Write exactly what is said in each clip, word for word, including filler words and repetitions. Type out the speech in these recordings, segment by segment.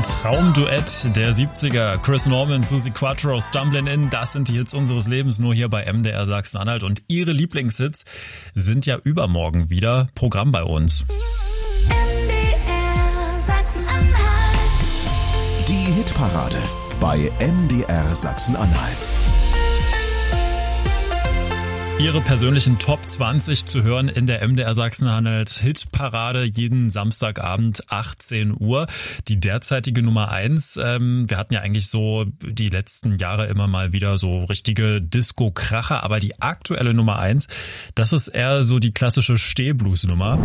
Traumduett der siebziger. Chris Norman, Suzi Quatro, Stumblin' In, das sind die Hits unseres Lebens, nur hier bei M D R Sachsen-Anhalt. Und ihre Lieblingshits sind ja übermorgen wieder Programm bei uns. M D R Sachsen-Anhalt. Die Hitparade bei M D R Sachsen-Anhalt. Ihre persönlichen Top zwanzig zu hören in der M D R Sachsen-Anhalt Hitparade jeden Samstagabend achtzehn Uhr. Die derzeitige Nummer eins, ähm, wir hatten ja eigentlich so die letzten Jahre immer mal wieder so richtige Disco-Kracher, aber die aktuelle Nummer eins, das ist eher so die klassische Steh-Blues-Nummer.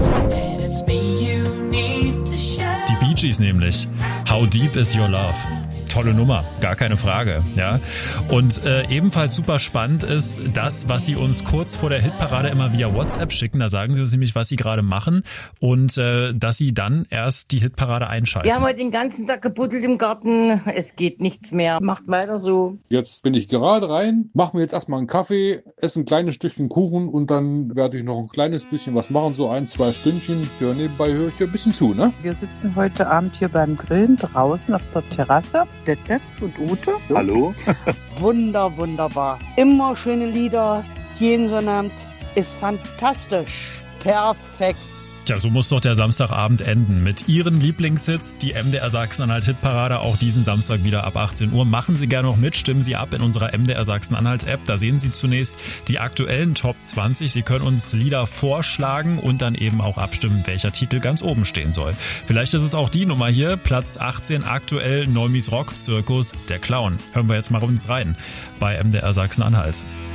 Die Bee Gees nämlich. How Deep Is Your Love? Tolle Nummer, gar keine Frage, ja. Und äh, ebenfalls super spannend ist das, was Sie uns kurz vor der Hitparade immer via WhatsApp schicken. Da sagen Sie uns nämlich, was Sie gerade machen und äh, dass Sie dann erst die Hitparade einschalten. Wir haben heute den ganzen Tag gebuddelt im Garten. Es geht nichts mehr. Macht weiter so. Jetzt bin ich gerade rein, mache mir jetzt erstmal einen Kaffee, esse ein kleines Stückchen Kuchen und dann werde ich noch ein kleines bisschen was machen, so ein, zwei Stündchen. Ja, nebenbei höre ich dir ein bisschen zu, ne? Wir sitzen heute Abend hier beim Grillen draußen auf der Terrasse. Der Detlef und Ute. Hallo. Wunder, wunderbar. Immer schöne Lieder. Jeden Sonnabend ist fantastisch. Perfekt. Tja, so muss doch der Samstagabend enden. Mit Ihren Lieblingshits, die M D R Sachsen-Anhalt Hitparade, auch diesen Samstag wieder ab achtzehn Uhr. Machen Sie gerne noch mit, stimmen Sie ab in unserer M D R Sachsen-Anhalt App. Da sehen Sie zunächst die aktuellen Top zwanzig. Sie können uns Lieder vorschlagen und dann eben auch abstimmen, welcher Titel ganz oben stehen soll. Vielleicht ist es auch die Nummer hier, Platz achtzehn aktuell, Neumis Rock Zirkus, der Clown. Hören wir jetzt mal uns rein bei M D R Sachsen-Anhalt.